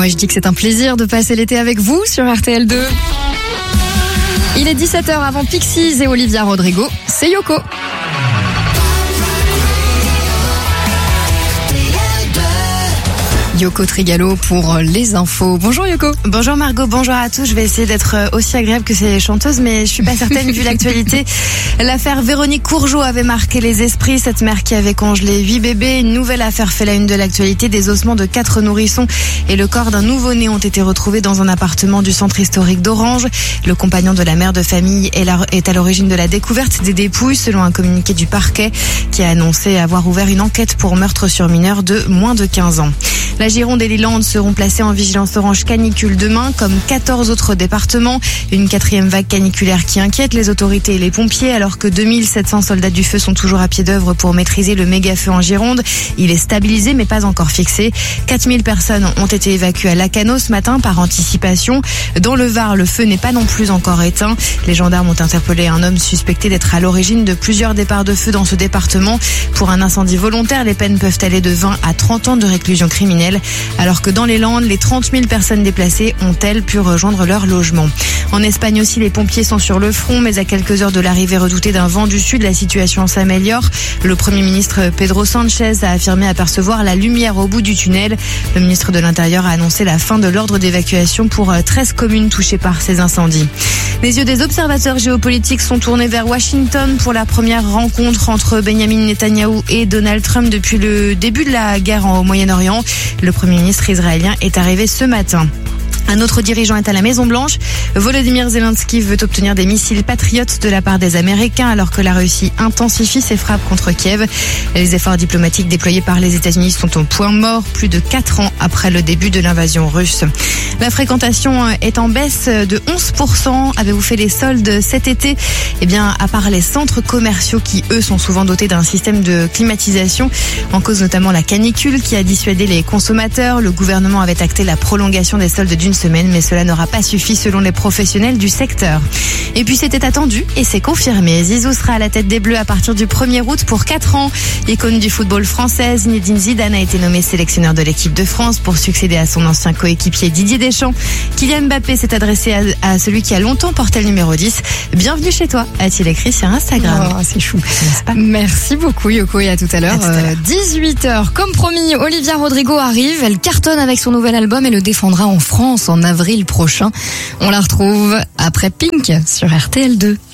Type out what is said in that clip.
moi je dis que c'est un plaisir de passer l'été avec vous sur RTL2. Il est 17h avant Pixies et Olivia Rodrigo, c'est Yoko. Yoko Trigalo pour les infos. Bonjour Yoko. Bonjour Margot, bonjour à tous. Je vais essayer d'être aussi agréable que ces chanteuses, mais je suis pas certaine vu l'actualité. L'affaire Véronique Courgeot avait marqué les esprits. Cette mère qui avait congelé 8 bébés. Une nouvelle affaire fait la une de l'actualité. Des ossements de 4 nourrissons et le corps d'un nouveau-né ont été retrouvés dans un appartement du centre historique d'Orange. Le compagnon de la mère de famille est à l'origine de la découverte des dépouilles, selon un communiqué du parquet qui a annoncé avoir ouvert une enquête pour meurtre sur mineur de moins de 15 ans. La Gironde et les Landes seront placés en vigilance orange canicule demain, comme 14 autres départements. Une 4e vague caniculaire qui inquiète les autorités et les pompiers, alors que 2700 soldats du feu sont toujours à pied d'œuvre pour maîtriser le méga-feu en Gironde. Il est stabilisé, mais pas encore fixé. 4000 personnes ont été évacuées à Lacanau ce matin par anticipation. Dans le Var, le feu n'est pas non plus encore éteint. Les gendarmes ont interpellé un homme suspecté d'être à l'origine de plusieurs départs de feu dans ce département. Pour un incendie volontaire, les peines peuvent aller de 20 à 30 ans de réclusion criminelle. Alors que dans les Landes, les 30 000 personnes déplacées ont-elles pu rejoindre leur logement. En Espagne aussi, les pompiers sont sur le front, mais à quelques heures de l'arrivée redoutée d'un vent du sud, la situation s'améliore. Le Premier ministre Pedro Sánchez a affirmé apercevoir la lumière au bout du tunnel. Le ministre de l'Intérieur a annoncé la fin de l'ordre d'évacuation pour 13 communes touchées par ces incendies. Les yeux des observateurs géopolitiques sont tournés vers Washington pour la première rencontre entre Benjamin Netanyahou et Donald Trump depuis le début de la guerre au Moyen-Orient. Le Premier ministre israélien est arrivé ce matin. Un autre dirigeant est à la Maison-Blanche. Volodymyr Zelensky veut obtenir des missiles patriotes de la part des Américains alors que la Russie intensifie ses frappes contre Kiev. Les efforts diplomatiques déployés par les États-Unis sont au point mort, plus de 4 ans après le début de l'invasion russe. La fréquentation est en baisse de 11%. Avez-vous fait les soldes cet été? Eh bien, à part les centres commerciaux qui, eux, sont souvent dotés d'un système de climatisation, en cause notamment la canicule qui a dissuadé les consommateurs. Le gouvernement avait acté la prolongation des soldes d'une semaine, mais cela n'aura pas suffi selon les professionnels du secteur. Et puis c'était attendu et c'est confirmé. Zizou sera à la tête des Bleus à partir du 1er août pour 4 ans. Icône du football français, Zinedine Zidane a été nommé sélectionneur de l'équipe de France pour succéder à son ancien coéquipier Didier Deschamps. Kylian Mbappé s'est adressé à celui qui a longtemps porté le numéro 10. Bienvenue chez toi, a-t-il écrit sur Instagram. Oh, c'est chou, n'est-ce pas? Merci beaucoup Yoko et à tout à l'heure. 18h. Comme promis, Olivia Rodrigo arrive. Elle cartonne avec son nouvel album et le défendra en France en avril prochain. On la retrouve après Pink sur RTL2.